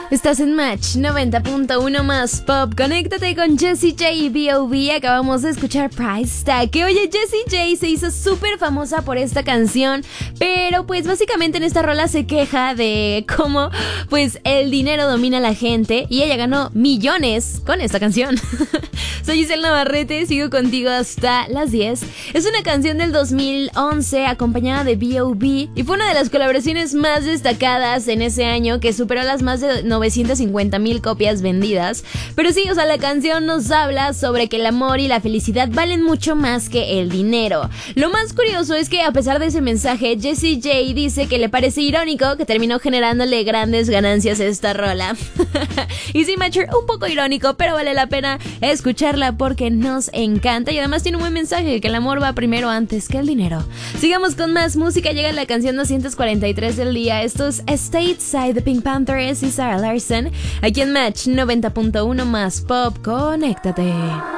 Estás en Match 90.1 más Pop. Conéctate con Jessie J y B.O.B. Acabamos de escuchar Price Tag. Que oye, Jessie J se hizo súper famosa por esta canción, pero pues básicamente en esta rola se queja de cómo pues el dinero domina a la gente y ella ganó millones con esta canción. Soy Giselle Navarrete, sigo contigo hasta las 10. Es una canción del 2011 acompañada de B.O.B. y fue una de las colaboraciones más destacadas en ese año, que superó las más de 950,000 copias vendidas. Pero sí, o sea, la canción nos habla sobre que el amor y la felicidad valen mucho más que el dinero. Lo más curioso es que a pesar de ese mensaje, Jessie J dice que le parece irónico que terminó generándole grandes ganancias esta rola. Y sí, Matcher, un poco irónico, pero vale la pena escucharla porque nos encanta y además tiene un buen mensaje, que el amor va primero antes que el dinero. Sigamos con más música, llega la canción 243 del día. Esto es Stateside de Pink Panthers y Sarah Larson, aquí en Match 90.1 más Pop. Conéctate.